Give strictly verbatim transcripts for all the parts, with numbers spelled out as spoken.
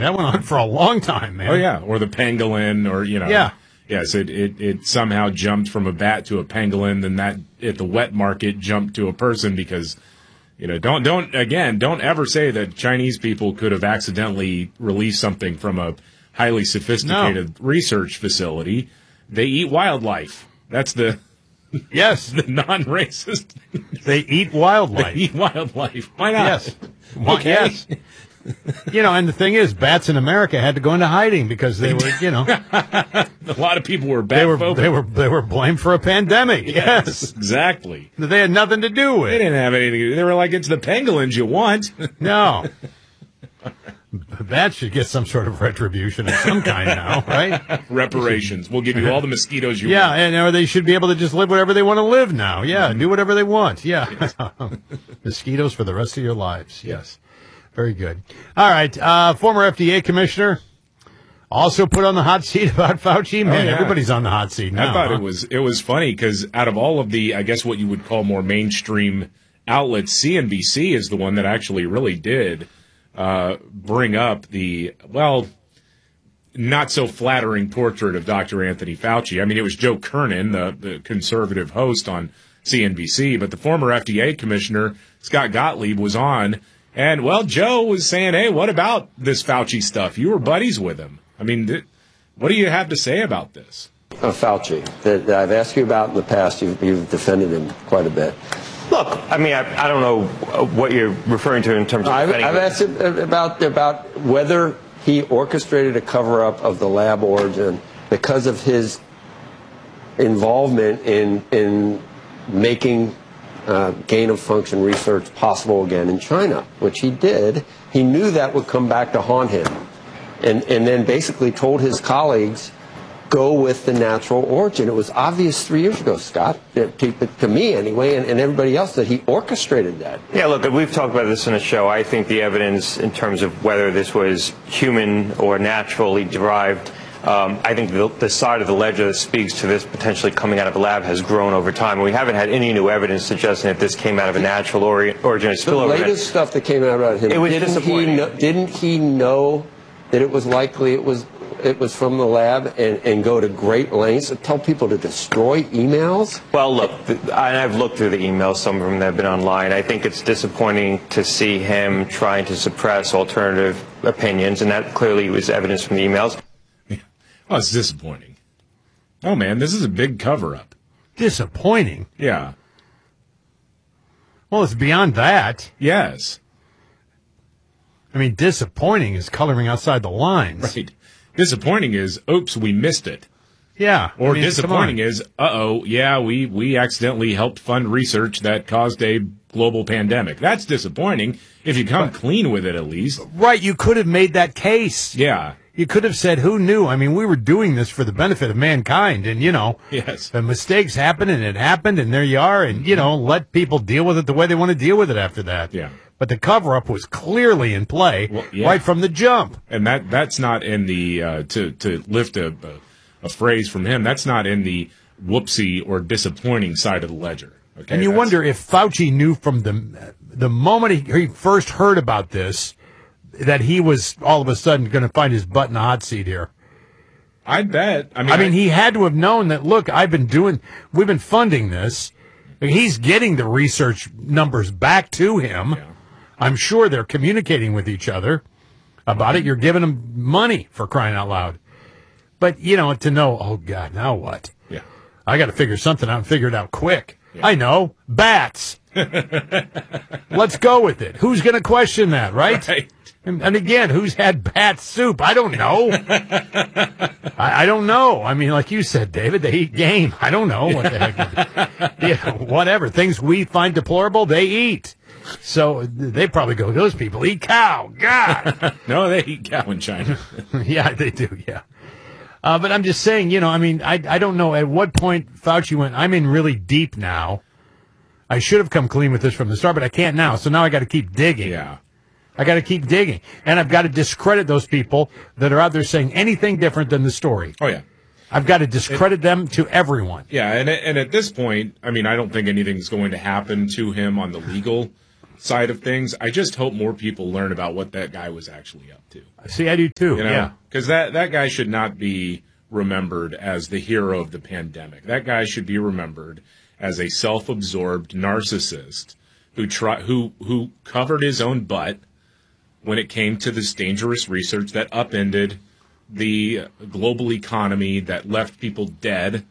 That went on for a long time, man. Oh, yeah. Or the pangolin, or, you know. Yeah. Yes, it, it, it somehow jumped from a bat to a pangolin, then that at the wet market jumped to a person because, you know, don't, don't again, don't ever say that Chinese people could have accidentally released something from a highly sophisticated no. research facility. They eat wildlife. That's the yes, the non-racist. They eat wildlife. They eat wildlife. Why not? Yes. Okay. Yes. You know, and the thing is, bats in America had to go into hiding because they were, you know, a lot of people were bat they were phobic. they were they were blamed for a pandemic. Yes, yes. exactly. That they had nothing to do with. They didn't have anything to do. They were like, it's the pangolins you want. No. Bats should get some sort of retribution of some kind now, right? Reparations. We'll give you all the mosquitoes you yeah, want. Yeah, and or they should be able to just live whatever they want to live now. Yeah, mm-hmm. do whatever they want. Yeah. Mosquitoes for the rest of your lives. Yes. Very good. All right. Uh, former F D A commissioner also put on the hot seat about Fauci. Man, oh, yeah. Everybody's on the hot seat now. I thought huh? it was it was funny because out of all of the, I guess what you would call more mainstream outlets, C N B C is the one that actually really did uh, bring up the, well, not so flattering portrait of Doctor Anthony Fauci. I mean, it was Joe Kernan, the, the conservative host on C N B C, but the former F D A commissioner, Scott Gottlieb, was on. And, well, Joe was saying, hey, what about this Fauci stuff? You were buddies with him. I mean, th- what do you have to say about this? Uh, Fauci, that, that I've asked you about in the past. You've, you've defended him quite a bit. Look, I mean, I, I don't know what you're referring to in terms of I've, defending I've asked him about, about whether he orchestrated a cover-up of the lab origin because of his involvement in, in making Uh, gain-of-function research possible again in China, which he did. He knew that would come back to haunt him, and and then basically told his colleagues, go with the natural origin. It was obvious three years ago, Scott, to, to me anyway, and, and everybody else, that he orchestrated that. Yeah, look, we've talked about this in a show. I think the evidence in terms of whether this was human or naturally derived, Um, I think the, the side of the ledger that speaks to this potentially coming out of a lab has grown over time. We haven't had any new evidence suggesting that this came out of a natural ori- origin. The latest stuff that came out about him, it was didn't, disappointing. he know, didn't he know that it was likely it was it was from the lab and, and go to great lengths to tell people to destroy emails? Well, look, I've looked through the emails, some of them that have been online. I think it's disappointing to see him trying to suppress alternative opinions, and that clearly was evidence from the emails. Oh, it's disappointing. Oh, man, this is a big cover-up. Disappointing? Yeah. Well, it's beyond that. Yes. I mean, disappointing is coloring outside the lines. Right. Disappointing is, oops, we missed it. Yeah. Or I mean, disappointing is, uh-oh, yeah, we, we accidentally helped fund research that caused a global pandemic. That's disappointing if you come right. clean with it at least. Right, you could have made that case. Yeah. You could have said, who knew? I mean, we were doing this for the benefit of mankind, and, you know, yes. the mistakes happened, and it happened, and there you are, and, you know, let people deal with it the way they want to deal with it after that. Yeah. But the cover-up was clearly in play well, yeah. right from the jump. And that that's not in the, uh, to, to lift a, a, a phrase from him, that's not in the whoopsie or disappointing side of the ledger. Okay? And you that's, wonder if Fauci knew from the, the moment he, he first heard about this that he was all of a sudden going to find his butt in the hot seat here. I bet. I mean, I mean, I, he had to have known that, look, I've been doing, we've been funding this. He's getting the research numbers back to him. Yeah. I'm sure they're communicating with each other about it. You're giving them money, for crying out loud. But, you know, to know, oh, God, now what? Yeah. I got to figure something out and figure it out quick. Yeah. I know. Bats. Let's go with it. Who's going to question that, right? Right. And, and again, who's had bat soup? I don't know. I, I don't know. I mean, like you said, David, they eat game. I don't know what the heck. You know, whatever. Things we find deplorable, they eat. So they probably go, those people eat cow. God. No, they eat cow in China. Yeah, they do, yeah. Uh, but I'm just saying, you know, I mean, I, I don't know at what point Fauci went, I'm in really deep now. I should have come clean with this from the start, but I can't now. So now I got to keep digging. Yeah. I got to keep digging. And I've got to discredit those people that are out there saying anything different than the story. Oh, yeah. I've got to discredit it, them to everyone. Yeah, and and at this point, I mean, I don't think anything's going to happen to him on the legal side of things. I just hope more people learn about what that guy was actually up to. See, I do too. You know? Yeah. Because that, that guy should not be remembered as the hero of the pandemic. That guy should be remembered as a self-absorbed narcissist who try, who who covered his own butt when it came to this dangerous research that upended the global economy, that left people dead,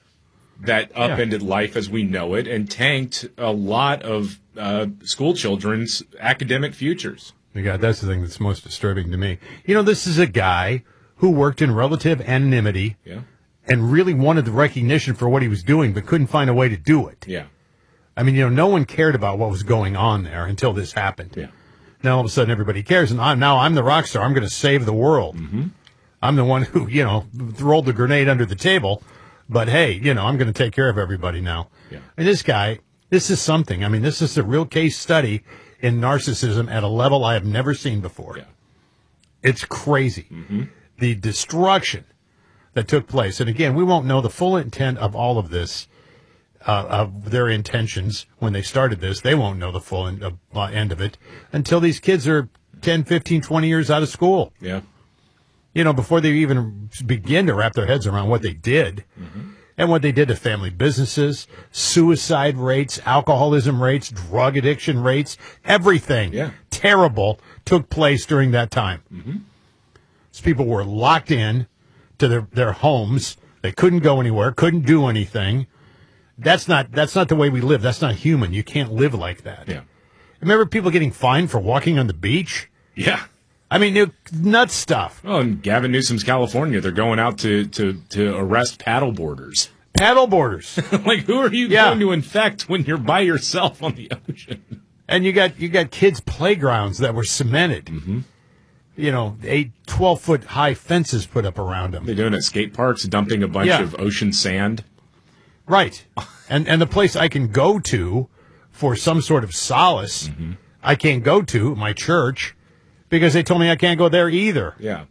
that upended yeah. life as we know it, and tanked a lot of uh, school children's academic futures. My God, that's the thing that's most disturbing to me. You know, this is a guy who worked in relative anonymity yeah. and really wanted the recognition for what he was doing, but couldn't find a way to do it. Yeah. I mean, you know, no one cared about what was going on there until this happened. Yeah. Now all of a sudden everybody cares, and I'm, now I'm the rock star. I'm going to save the world. Mm-hmm. I'm the one who, you know, rolled the grenade under the table. But hey, you know, I'm going to take care of everybody now. Yeah. And this guy, this is something. I mean, this is a real case study in narcissism at a level I have never seen before. Yeah. It's crazy. Mm-hmm. The destruction that took place. And again, we won't know the full intent of all of this, uh, of their intentions when they started this. They won't know the full end of, uh, end of it until these kids are ten, fifteen, twenty years out of school. Yeah. You know, before they even begin to wrap their heads around what they did mm-hmm. and what they did to family businesses, suicide rates, alcoholism rates, drug addiction rates, everything yeah. terrible took place during that time. Mm-hmm. So people were locked in to their, their homes. They couldn't go anywhere, couldn't do anything. That's not, that's not the way we live. That's not human. You can't live like that. Yeah. Remember people getting fined for walking on the beach? Yeah. I mean, it, nuts stuff. Well, in Gavin Newsom's California, they're going out to, to, to arrest paddleboarders. Paddleboarders. Like, who are you yeah. going to infect when you're by yourself on the ocean? And you got you got kids' playgrounds that were cemented. Mm-hmm. You know, eight, twelve-foot high fences put up around them. They're doing it at skate parks, dumping a bunch yeah. of ocean sand. Right. and and the place I can go to for some sort of solace, mm-hmm. I can't go to, my church, because they told me I can't go there either. Yeah.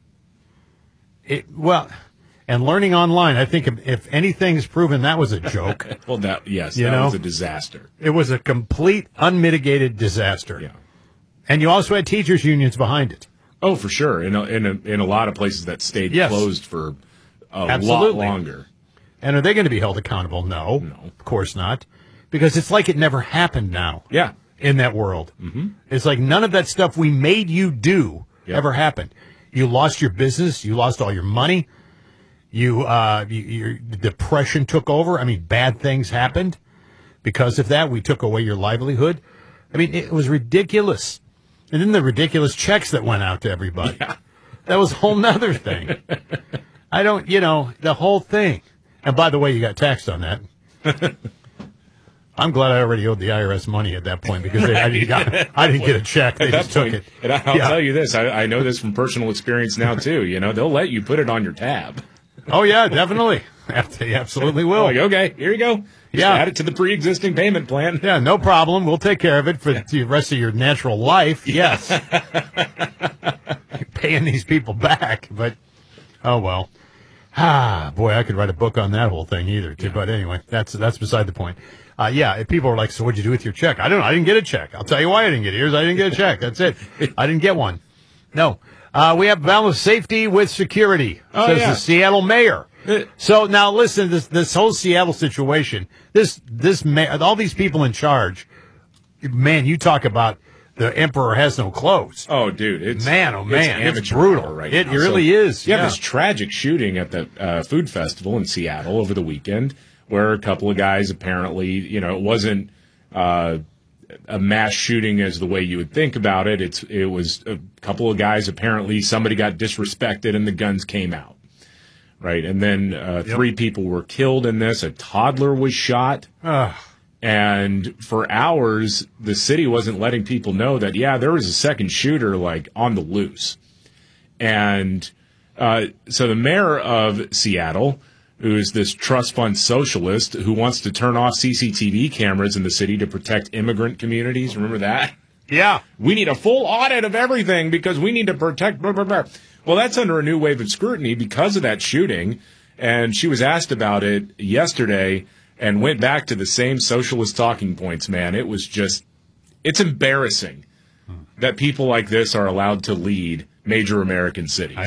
It, well, and learning online, I think if, if anything's proven that was a joke. well, that yes, you that know, was a disaster. It was a complete, unmitigated disaster. Yeah. And you also had teachers' unions behind it. Oh, for sure. In a, in a, in a lot of places that stayed yes. closed for a Absolutely. lot longer. And are they going to be held accountable? No. No. Of course not. Because it's like it never happened now. Yeah. In that world. Mm-hmm. It's like none of that stuff we made you do yep. ever happened. You lost your business. You lost all your money. You, uh, you, your depression took over. I mean, bad things happened. Because of that, we took away your livelihood. I mean, it was ridiculous. And then the ridiculous checks that went out to everybody. Yeah. That was a whole nother thing. I don't, you know, the whole thing. And by the way, you got taxed on that. I'm glad I already owed the I R S money at that point because they, I, didn't got, I didn't get a check. They just point, took it. And I'll yeah. tell you this. I, I know this from personal experience now, too. You know, they'll let you put it on your tab. Oh, yeah, definitely. They absolutely will. Like, okay, here you go. Just yeah. add it to the pre-existing payment plan. Yeah, no problem. We'll take care of it for the rest of your natural life. Yes. You're paying these people back, but, oh, well. Ah, boy, I could write a book on that whole thing either, too. Yeah. But anyway, that's that's beside the point. Uh, yeah, if people are like, so what'd you do with your check? I don't know. I didn't get a check. I'll tell you why I didn't get it. Here's I didn't get a check. That's it. I didn't get one. No. Uh, we have balance safety with security, oh, says yeah. the Seattle mayor. So now listen, this this whole Seattle situation, this this ma- all these people in charge, man, you talk about the emperor has no clothes. Oh, dude, it's man, oh man, it's, it's brutal. Right it, now. it really so, is. You yeah. have this tragic shooting at the uh, food festival in Seattle over the weekend, where a couple of guys apparently, you know, it wasn't uh, a mass shooting as the way you would think about it. It's it was a couple of guys apparently somebody got disrespected and the guns came out. Right, and then uh, yep. three people were killed in this. A toddler was shot. Ugh. And for hours, the city wasn't letting people know that, yeah, there was a second shooter, like, on the loose. And uh, so the mayor of Seattle, who is this trust fund socialist who wants to turn off C C T V cameras in the city to protect immigrant communities, remember that? Yeah. We need a full audit of everything because we need to protect blah, blah, blah. Well, that's under a new wave of scrutiny because of that shooting. And she was asked about it yesterday and went back to the same socialist talking points, man. It was just, It's embarrassing that people like this are allowed to lead major American cities.